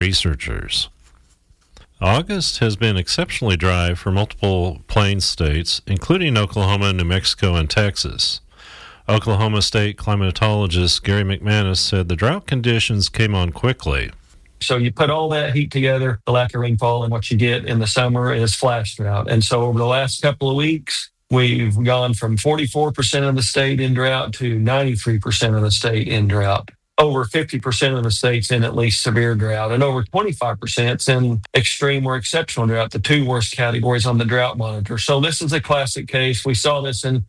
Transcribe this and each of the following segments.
researchers. August has been exceptionally dry for multiple plains states, including Oklahoma, New Mexico, and Texas. Oklahoma State climatologist Gary McManus said the drought conditions came on quickly. So you put all that heat together, the lack of rainfall, and what you get in the summer is flash drought. And so over the last couple of weeks, we've gone from 44% of the state in drought to 93% of the state in drought. Over 50% of the state's in at least severe drought, and over 25% is in extreme or exceptional drought, the two worst categories on the drought monitor. So this is a classic case. We saw this in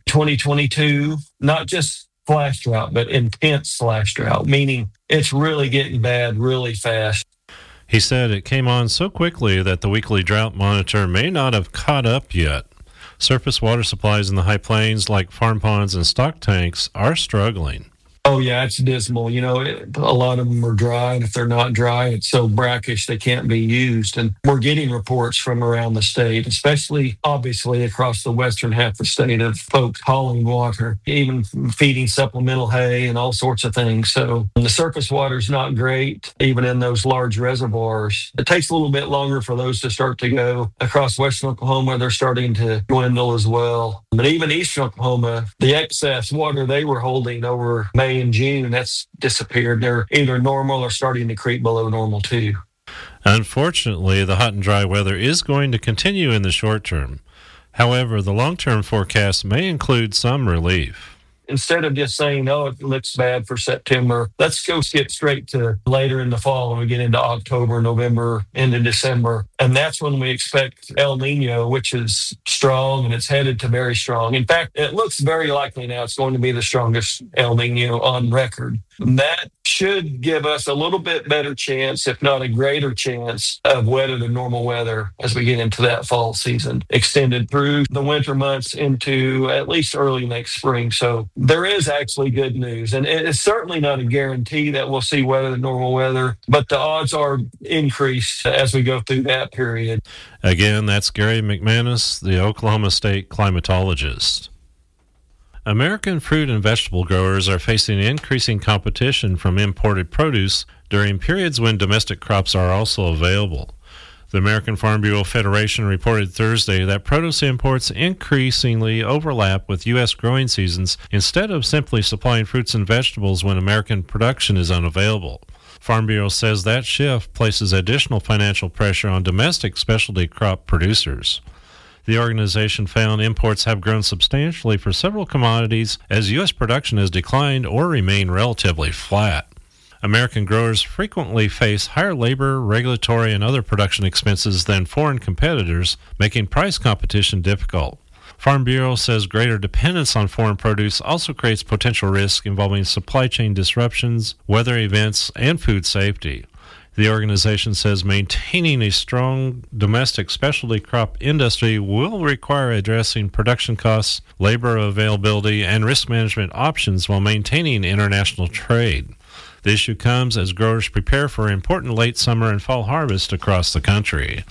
2022, not just flash drought, but intense flash drought, meaning it's really getting bad really fast. He said it came on so quickly that the weekly drought monitor may not have caught up yet. Surface water supplies in the high plains, like farm ponds and stock tanks, are struggling. Oh, yeah, it's dismal. You know, a lot of them are dry, and if they're not dry, it's so brackish they can't be used. And we're getting reports from around the state, especially, obviously, across the western half of the state of folks hauling water, even feeding supplemental hay and all sorts of things. So the surface water is not great, even in those large reservoirs. It takes a little bit longer for those to start to go. Across western Oklahoma, they're starting to dwindle as well. But even eastern Oklahoma, the excess water they were holding over May and June, that's disappeared. They're either normal or starting to creep below normal too. Unfortunately, the hot and dry weather is going to continue in the short term. However, the long-term forecast may include some relief. Instead of just saying, oh, it looks bad for September, let's go skip straight to later in the fall when we get into October, November, into December. And that's when we expect El Nino, which is strong, and it's headed to very strong. In fact, it looks very likely now it's going to be the strongest El Nino on record. That should give us a little bit better chance, if not a greater chance, of wetter than normal weather as we get into that fall season, extended through the winter months into at least early next spring. So there is actually good news, and it's certainly not a guarantee that we'll see wetter than normal weather, but the odds are increased as we go through that period. Again, that's Gary McManus, the Oklahoma State climatologist. American fruit and vegetable growers are facing increasing competition from imported produce during periods when domestic crops are also available. The American Farm Bureau Federation reported Thursday that produce imports increasingly overlap with U.S. growing seasons instead of simply supplying fruits and vegetables when American production is unavailable. Farm Bureau says that shift places additional financial pressure on domestic specialty crop producers. The organization found imports have grown substantially for several commodities as U.S. production has declined or remained relatively flat. American growers frequently face higher labor, regulatory, and other production expenses than foreign competitors, making price competition difficult. Farm Bureau says greater dependence on foreign produce also creates potential risk involving supply chain disruptions, weather events, and food safety. The organization says maintaining a strong domestic specialty crop industry will require addressing production costs, labor availability, and risk management options while maintaining international trade. The issue comes as growers prepare for important late summer and fall harvest across the country.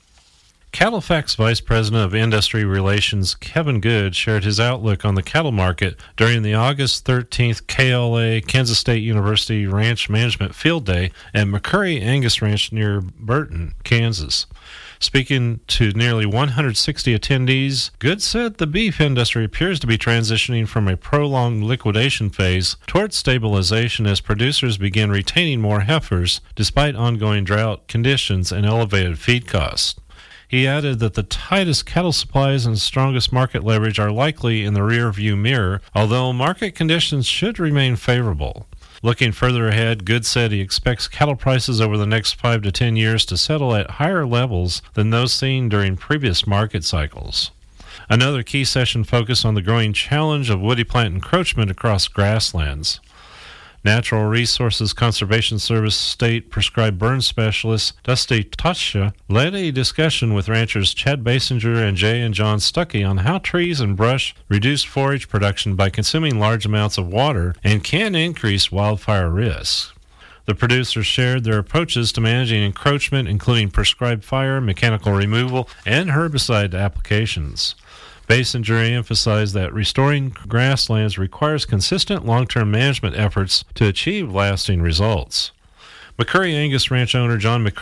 CattleFax Vice President of Industry Relations Kevin Good shared his outlook on the cattle market during the August 13th KLA Kansas State University Ranch Management Field Day at McCurry Angus Ranch near Burton, Kansas. Speaking to nearly 160 attendees, Good said the beef industry appears to be transitioning from a prolonged liquidation phase towards stabilization as producers begin retaining more heifers despite ongoing drought conditions and elevated feed costs. He added that the tightest cattle supplies and strongest market leverage are likely in the rear-view mirror, although market conditions should remain favorable. Looking further ahead, Good said he expects cattle prices over the next 5 to 10 years to settle at higher levels than those seen during previous market cycles. Another key session focused on the growing challenge of woody plant encroachment across grasslands. Natural Resources Conservation Service state prescribed burn specialist Dusty Tasha led a discussion with ranchers Chad Basinger and Jay and John Stuckey on how trees and brush reduce forage production by consuming large amounts of water and can increase wildfire risks. The producers shared their approaches to managing encroachment, including prescribed fire, mechanical removal, and herbicide applications. Basinger emphasized that restoring grasslands requires consistent long-term management efforts to achieve lasting results. McCurry Angus ranch owner John McCurry